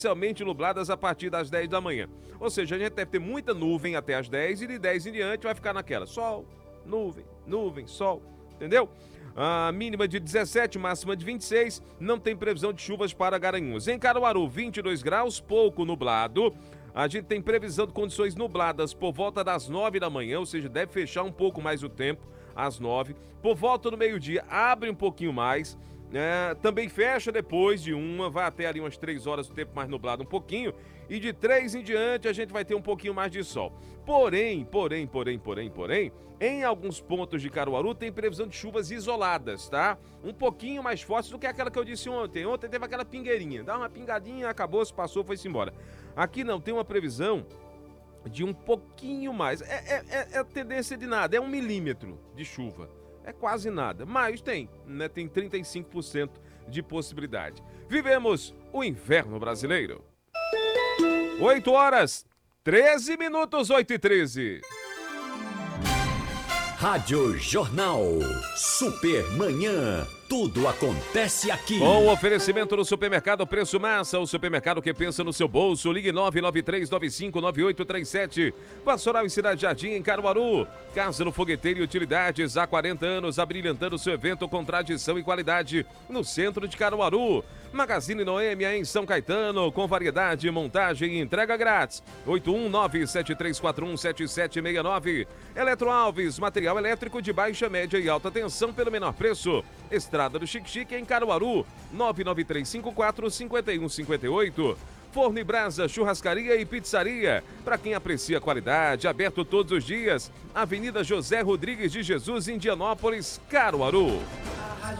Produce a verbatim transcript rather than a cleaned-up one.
parcialmente nubladas a partir das dez da manhã. Ou seja, a gente deve ter muita nuvem até as dez e de dez em diante vai ficar naquela. Sol, nuvem, nuvem, sol, entendeu? A mínima de dezessete, máxima de vinte e seis, não tem previsão de chuvas para Garanhuns. Em Caruaru, vinte e dois graus, pouco nublado. A gente tem previsão de condições nubladas por volta das nove da manhã, ou seja, deve fechar um pouco mais o tempo, às nove. Por volta do meio-dia, abre um pouquinho mais. É, também fecha depois de uma, vai até ali umas três horas, o tempo mais nublado um pouquinho, e de três em diante a gente vai ter um pouquinho mais de sol. Porém, porém, porém, porém, porém, em alguns pontos de Caruaru tem previsão de chuvas isoladas, tá? Um pouquinho mais fortes do que aquela que eu disse ontem. Ontem teve aquela pingueirinha, dá uma pingadinha, acabou, se passou, foi-se embora. Aqui não, tem uma previsão de um pouquinho mais, é, é, é, é tendência de nada, é um milímetro de chuva. É quase nada, mas tem, né? Tem trinta e cinco por cento de possibilidade. Vivemos o inverno brasileiro. oito horas, treze minutos, oito e treze. Rádio Jornal. Supermanhã. Tudo acontece aqui. Com o oferecimento do Supermercado Preço Massa, o supermercado que pensa no seu bolso. Ligue nove nove três nove cinco nove oito três sete. Pastoral em Cidade Jardim, em Caruaru. Casa no Fogueteiro e Utilidades, há quarenta anos, abrilhantando seu evento com tradição e qualidade no centro de Caruaru. Magazine Noêmia, em São Caetano, com variedade, montagem e entrega grátis. oito um nove sete três quatro um sete sete seis nove. Eletro Alves, material elétrico de baixa, média e alta tensão pelo menor preço. Estrada do Chique Chique, em Caruaru, nove nove três cinco quatro cinco um cinco oito. Forno e Brasa, churrascaria e pizzaria. Para quem aprecia a qualidade, aberto todos os dias. Avenida José Rodrigues de Jesus, Indianópolis, Caruaru.